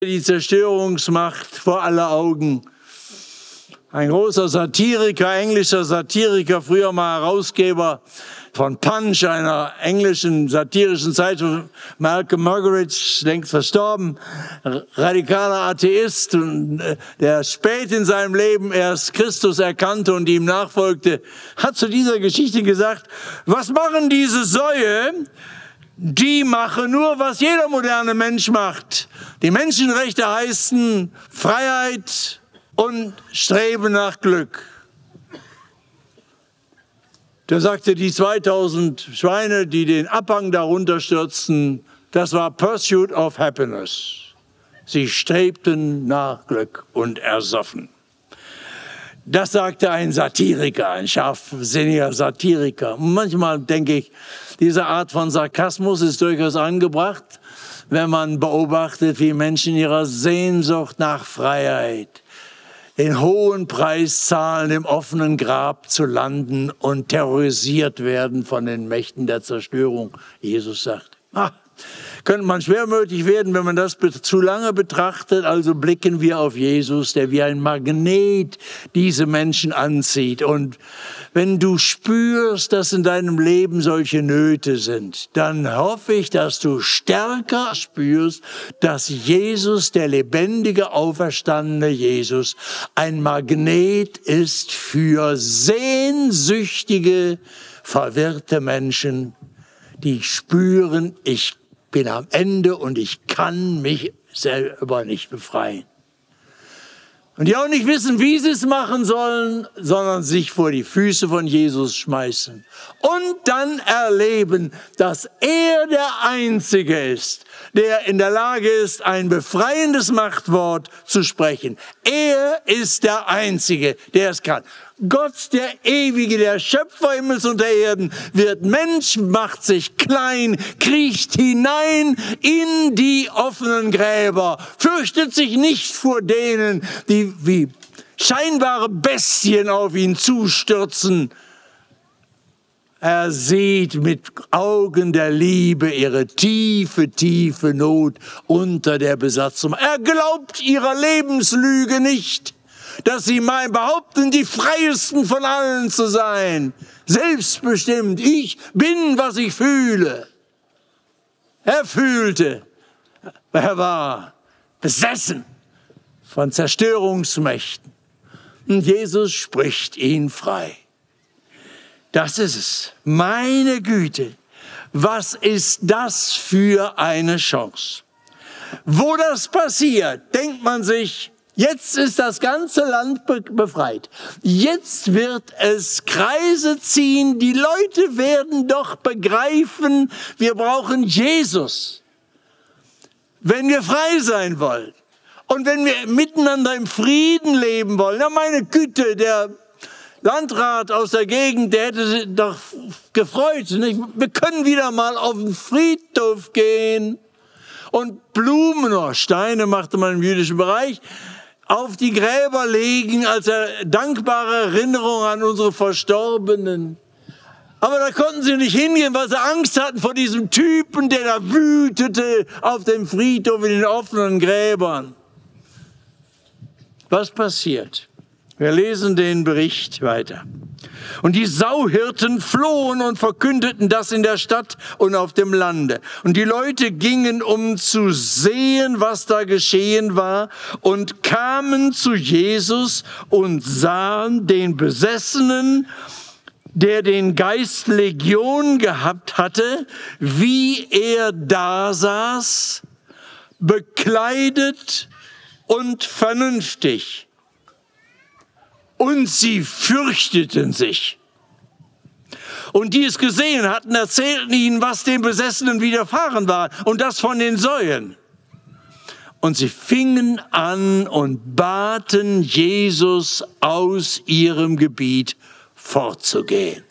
Die Zerstörungsmacht vor aller Augen. Ein großer Satiriker, englischer Satiriker, früher mal Herausgeber von Punch, einer englischen satirischen Zeitung, Malcolm Muggeridge, längst verstorben, radikaler Atheist, der spät in seinem Leben erst Christus erkannte und ihm nachfolgte, hat zu dieser Geschichte gesagt: Was machen diese Säue? Die machen nur, was jeder moderne Mensch macht. Die Menschenrechte heißen Freiheit und Streben nach Glück. Der sagte, die 2000 Schweine, die den Abhang darunter stürzten, das war Pursuit of Happiness. Sie strebten nach Glück und ersoffen. Das sagte ein Satiriker, ein scharfsinniger Satiriker. Und manchmal denke ich, diese Art von Sarkasmus ist durchaus angebracht, wenn man beobachtet, wie Menschen ihrer Sehnsucht nach Freiheit den hohen Preis zahlen, im offenen Grab zu landen und terrorisiert werden von den Mächten der Zerstörung. Jesus sagt, könnte man schwermütig werden, wenn man das zu lange betrachtet. Also blicken wir auf Jesus, der wie ein Magnet diese Menschen anzieht. Und wenn du spürst, dass in deinem Leben solche Nöte sind, dann hoffe ich, dass du stärker spürst, dass Jesus, der lebendige, auferstandene Jesus, ein Magnet ist für sehnsüchtige, verwirrte Menschen, die spüren, ich bin am Ende und ich kann mich selber nicht befreien. Und die auch nicht wissen, wie sie es machen sollen, sondern sich vor die Füße von Jesus schmeißen. Und dann erleben, dass er der Einzige ist, der in der Lage ist, ein befreiendes Machtwort zu sprechen. Er ist der Einzige, der es kann. Gott, der Ewige, der Schöpfer Himmels und der Erden, wird Mensch, macht sich klein, kriecht hinein in die offenen Gräber, fürchtet sich nicht vor denen, die wie scheinbare Bestien auf ihn zustürzen. Er sieht mit Augen der Liebe ihre tiefe, tiefe Not unter der Besatzung. Er glaubt ihrer Lebenslüge nicht, dass sie behaupten, die freiesten von allen zu sein. Selbstbestimmt, ich bin, was ich fühle. Er fühlte, er war besessen von Zerstörungsmächten. Und Jesus spricht ihn frei. Das ist es. Meine Güte, was ist das für eine Chance? Wo das passiert, denkt man sich, jetzt ist das ganze Land befreit. Jetzt wird es Kreise ziehen. Die Leute werden doch begreifen, wir brauchen Jesus, wenn wir frei sein wollen. Und wenn wir miteinander im Frieden leben wollen. Na meine Güte, der Landrat aus der Gegend, der hätte sich doch gefreut. Nicht? Wir können wieder mal auf den Friedhof gehen und Blumen oder Steine, machte man im jüdischen Bereich, auf die Gräber legen als dankbare Erinnerung an unsere Verstorbenen. Aber da konnten sie nicht hingehen, weil sie Angst hatten vor diesem Typen, der da wütete auf dem Friedhof in den offenen Gräbern. Was passiert? Wir lesen den Bericht weiter. Und die Sauhirten flohen und verkündeten das in der Stadt und auf dem Lande. Und die Leute gingen, um zu sehen, was da geschehen war, und kamen zu Jesus und sahen den Besessenen, der den Geist Legion gehabt hatte, wie er da saß, bekleidet und vernünftig. Und sie fürchteten sich. Und die es gesehen hatten, erzählten ihnen, was den Besessenen widerfahren war, und das von den Säuen. Und sie fingen an und baten Jesus, aus ihrem Gebiet fortzugehen.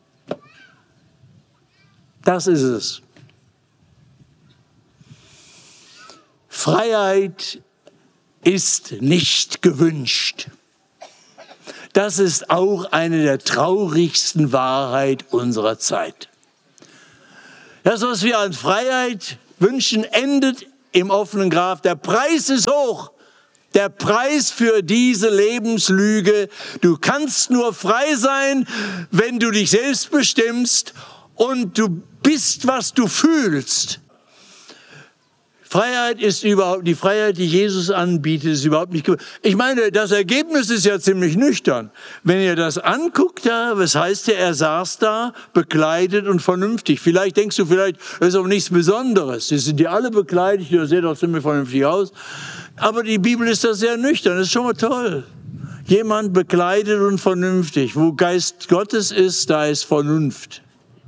Das ist es. Freiheit ist nicht gewünscht. Das ist auch eine der traurigsten Wahrheiten unserer Zeit. Das, was wir an Freiheit wünschen, endet im offenen Grab. Der Preis ist hoch. Der Preis für diese Lebenslüge. Du kannst nur frei sein, wenn du dich selbst bestimmst und du bist, was du fühlst. Freiheit ist überhaupt, die Freiheit, die Jesus anbietet, ist überhaupt nicht. Ich meine, das Ergebnis ist ja ziemlich nüchtern. Wenn ihr das anguckt, ja, was heißt ja, er saß da, bekleidet und vernünftig. Vielleicht denkst du, das ist auch nichts Besonderes. Sie sind ja alle bekleidet, ihr seht doch ziemlich vernünftig aus. Aber die Bibel ist da sehr nüchtern, das ist schon mal toll. Jemand bekleidet und vernünftig. Wo Geist Gottes ist, da ist Vernunft.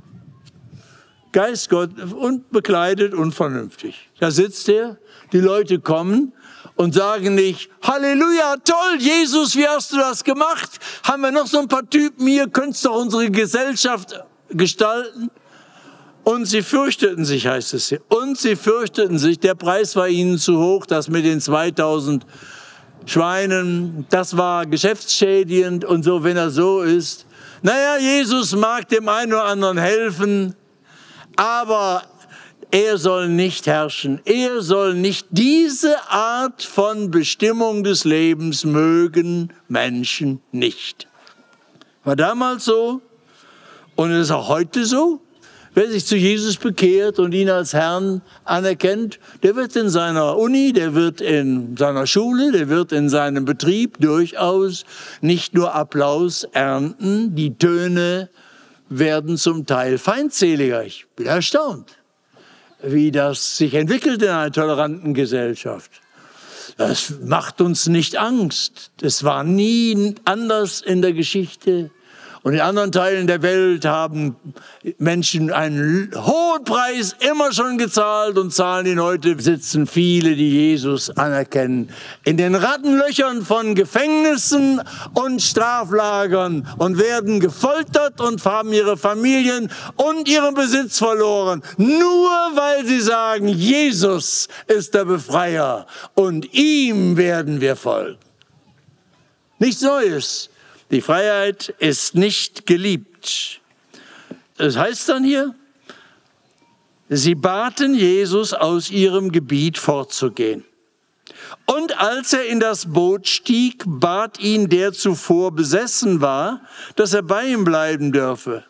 Geist Gott und bekleidet und vernünftig. Da sitzt er, die Leute kommen und sagen nicht, Halleluja, toll, Jesus, wie hast du das gemacht? Haben wir noch so ein paar Typen hier, könntest doch unsere Gesellschaft gestalten? Und sie fürchteten sich, heißt es hier. Und sie fürchteten sich, der Preis war ihnen zu hoch, das mit den 2000 Schweinen, das war geschäftsschädigend und so, wenn er so ist. Naja, Jesus mag dem einen oder anderen helfen, aber er soll nicht herrschen. Er soll nicht diese Art von Bestimmung des Lebens mögen Menschen nicht. War damals so und es ist auch heute so. Wer sich zu Jesus bekehrt und ihn als Herrn anerkennt, der wird in seiner Uni, der wird in seiner Schule, der wird in seinem Betrieb durchaus nicht nur Applaus ernten, die Töne werden zum Teil feindseliger. Ich bin erstaunt, wie das sich entwickelt in einer toleranten Gesellschaft. Das macht uns nicht Angst. Es war nie anders in der Geschichte. Und in anderen Teilen der Welt haben Menschen einen hohen Preis immer schon gezahlt und zahlen ihn heute. Sitzen viele, die Jesus anerkennen, in den Rattenlöchern von Gefängnissen und Straflagern und werden gefoltert und haben ihre Familien und ihren Besitz verloren. Nur weil sie sagen, Jesus ist der Befreier und ihm werden wir folgen. Nichts Neues. Die Freiheit ist nicht geliebt. Das heißt dann hier, sie baten Jesus, aus ihrem Gebiet fortzugehen. Und als er in das Boot stieg, bat ihn, der zuvor besessen war, dass er bei ihm bleiben dürfe.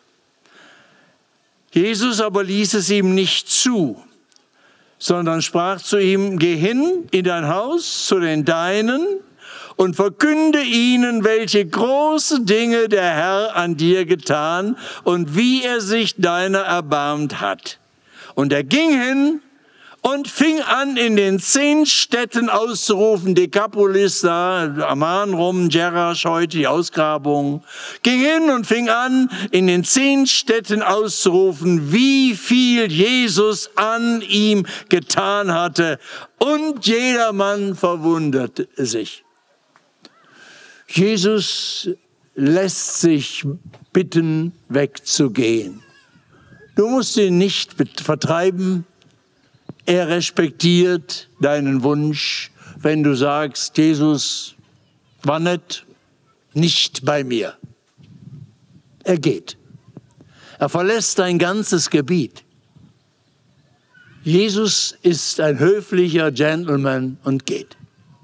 Jesus aber ließ es ihm nicht zu, sondern sprach zu ihm, geh hin in dein Haus zu den Deinen, und verkünde ihnen, welche große Dinge der Herr an dir getan und wie er sich deiner erbarmt hat. Und er ging hin und fing an, in den 10 Städten auszurufen, Dekapolis da, Amman rum, Jerasch heute, die Ausgrabung. Ging hin und fing an, in den 10 Städten auszurufen, wie viel Jesus an ihm getan hatte. Und jedermann verwunderte sich. Jesus lässt sich bitten, wegzugehen. Du musst ihn nicht vertreiben. Er respektiert deinen Wunsch, wenn du sagst, Jesus war nett, nicht bei mir. Er geht. Er verlässt dein ganzes Gebiet. Jesus ist ein höflicher Gentleman und geht.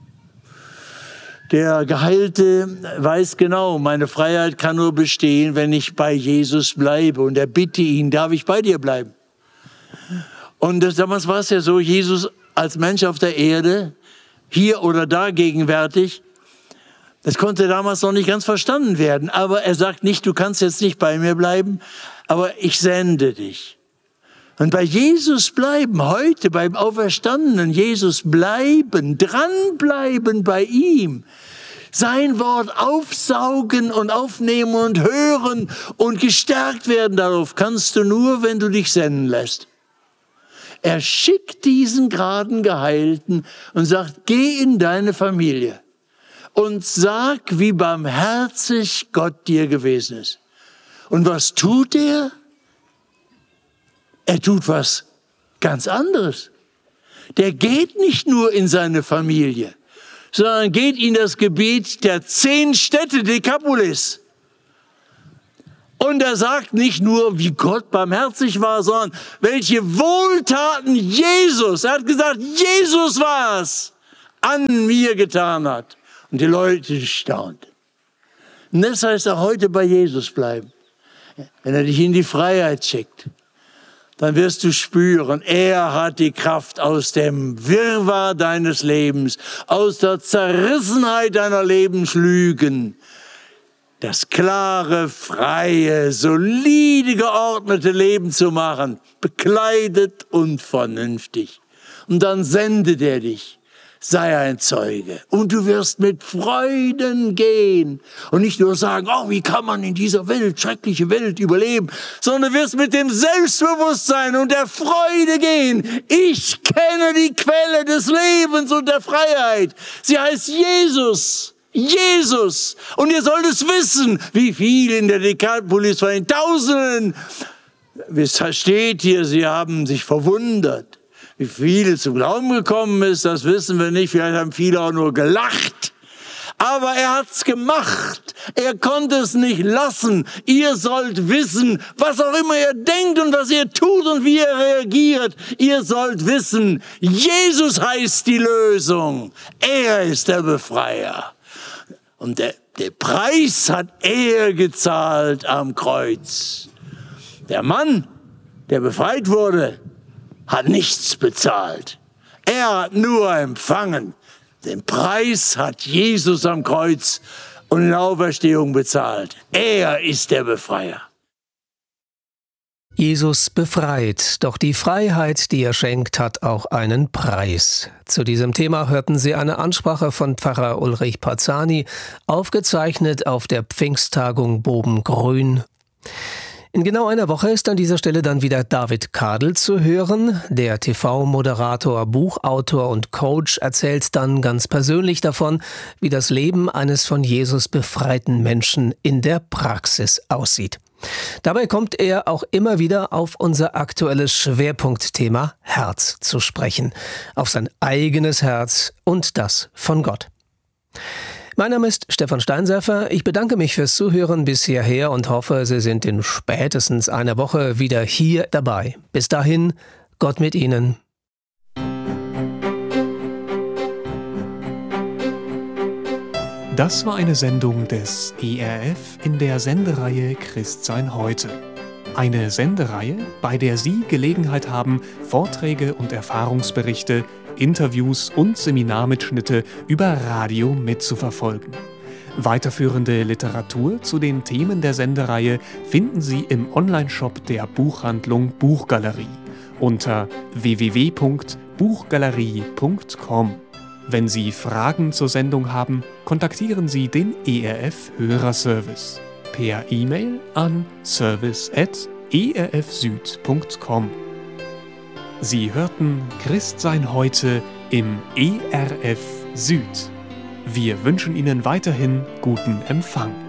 Der Geheilte weiß genau, meine Freiheit kann nur bestehen, wenn ich bei Jesus bleibe. Und er bitte ihn, darf ich bei dir bleiben? Und damals war es ja so, Jesus als Mensch auf der Erde, hier oder da gegenwärtig, das konnte damals noch nicht ganz verstanden werden. Aber er sagt nicht, du kannst jetzt nicht bei mir bleiben, aber ich sende dich. Und bei Jesus bleiben, heute beim auferstandenen Jesus bleiben, dranbleiben bei ihm. Sein Wort aufsaugen und aufnehmen und hören und gestärkt werden darauf kannst du nur, wenn du dich senden lässt. Er schickt diesen geraden Geheilten und sagt, geh in deine Familie und sag, wie barmherzig Gott dir gewesen ist. Und was tut er? Er tut was ganz anderes. Der geht nicht nur in seine Familie, sondern geht in das Gebiet der 10 Städte Dekapolis Und er sagt nicht nur, wie Gott barmherzig war, sondern welche Wohltaten Jesus, er hat gesagt, Jesus war es, an mir getan hat. Und die Leute staunten. Und das heißt auch heute bei Jesus bleiben. Wenn er dich in die Freiheit schickt, dann wirst du spüren, er hat die Kraft aus dem Wirrwarr deines Lebens, aus der Zerrissenheit deiner Lebenslügen, das klare, freie, solide, geordnete Leben zu machen, bekleidet und vernünftig. Und dann sendet er dich. Sei ein Zeuge und du wirst mit Freuden gehen und nicht nur sagen, oh, wie kann man in dieser Welt, schreckliche Welt überleben, sondern du wirst mit dem Selbstbewusstsein und der Freude gehen. Ich kenne die Quelle des Lebens und der Freiheit. Sie heißt Jesus. Jesus. Und ihr sollt es wissen, wie viel in der Dekapolis von den Tausenden, es steht hier, sie haben sich verwundert. Wie viele zum Glauben gekommen ist, das wissen wir nicht. Vielleicht haben viele auch nur gelacht. Aber er hat's gemacht. Er konnte es nicht lassen. Ihr sollt wissen, was auch immer ihr denkt und was ihr tut und wie ihr reagiert. Ihr sollt wissen, Jesus heißt die Lösung. Er ist der Befreier. Und der Preis hat er gezahlt am Kreuz. Der Mann, der befreit wurde, hat nichts bezahlt. Er hat nur empfangen. Den Preis hat Jesus am Kreuz und in der Auferstehung bezahlt. Er ist der Befreier. Jesus befreit, doch die Freiheit, die er schenkt, hat auch einen Preis. Zu diesem Thema hörten Sie eine Ansprache von Pfarrer Ulrich Parzani, aufgezeichnet auf der Pfingsttagung Bobengrün. In genau einer Woche ist an dieser Stelle dann wieder David Kadel zu hören. Der TV-Moderator, Buchautor und Coach erzählt dann ganz persönlich davon, wie das Leben eines von Jesus befreiten Menschen in der Praxis aussieht. Dabei kommt er auch immer wieder auf unser aktuelles Schwerpunktthema Herz zu sprechen, auf sein eigenes Herz und das von Gott. Mein Name ist Stefan Steinserfer. Ich bedanke mich fürs Zuhören bis hierher und hoffe, Sie sind in spätestens einer Woche wieder hier dabei. Bis dahin, Gott mit Ihnen. Das war eine Sendung des ERF in der Sendereihe Christsein heute. Eine Sendereihe, bei der Sie Gelegenheit haben, Vorträge und Erfahrungsberichte, Interviews und Seminarmitschnitte über Radio mitzuverfolgen. Weiterführende Literatur zu den Themen der Sendereihe finden Sie im Onlineshop der Buchhandlung Buchgalerie unter www.buchgalerie.com. Wenn Sie Fragen zur Sendung haben, kontaktieren Sie den ERF Hörerservice per E-Mail an service@erfsüd.com. Sie hörten Christsein heute im ERF Süd. Wir wünschen Ihnen weiterhin guten Empfang.